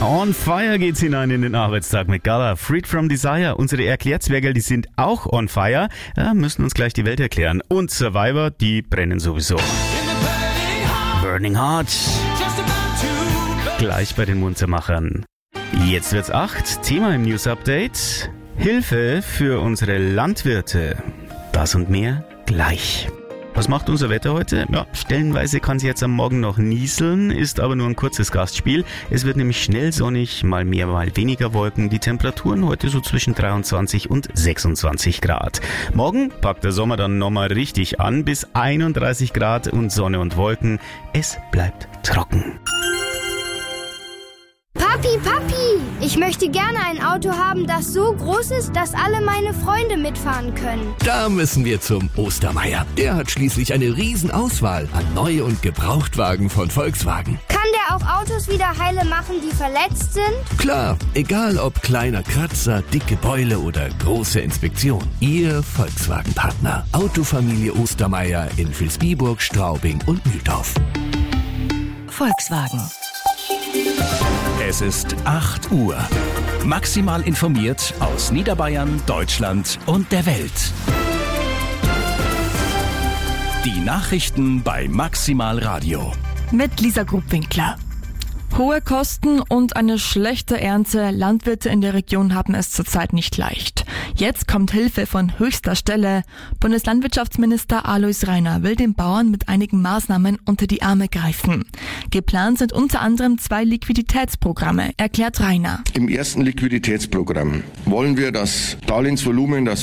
On fire geht's hinein in den Arbeitstag mit Gala. Freed from Desire. Unsere Erklärzwergel, die sind auch on fire. Ja, müssen uns gleich die Welt erklären. Und Survivor, die brennen sowieso. Burning Hot. Gleich bei den Munzermachern. Jetzt wird's 8. Thema im News Update. Hilfe für unsere Landwirte. Das und mehr gleich. Was macht unser Wetter heute? Ja, stellenweise kann es jetzt am Morgen noch nieseln, ist aber nur ein kurzes Gastspiel. Es wird nämlich schnell sonnig, mal mehr, mal weniger Wolken. Die Temperaturen heute so zwischen 23 und 26 Grad. Morgen packt der Sommer dann nochmal richtig an, bis 31 Grad und Sonne und Wolken. Es bleibt trocken. Papi, ich möchte gerne ein Auto haben, das so groß ist, dass alle meine Freunde mitfahren können. Da müssen wir zum Ostermeier. Der hat schließlich eine Riesenauswahl an Neu- und Gebrauchtwagen von Volkswagen. Kann der auch Autos wieder heile machen, die verletzt sind? Klar, egal ob kleiner Kratzer, dicke Beule oder große Inspektion. Ihr Volkswagen-Partner. Autofamilie Ostermeier in Vilsbiburg, Straubing und Mühldorf. Volkswagen. Es ist 8 Uhr. Maximal informiert aus Niederbayern, Deutschland und der Welt. Die Nachrichten bei Maximal Radio. Mit Lisa Grubwinkler. Hohe Kosten und eine schlechte Ernte. Landwirte in der Region haben es zurzeit nicht leicht. Jetzt kommt Hilfe von höchster Stelle. Bundeslandwirtschaftsminister Alois Rainer will den Bauern mit einigen Maßnahmen unter die Arme greifen. Geplant sind unter anderem 2 Liquiditätsprogramme, erklärt Rainer. Im ersten Liquiditätsprogramm wollen wir das Darlehensvolumen, das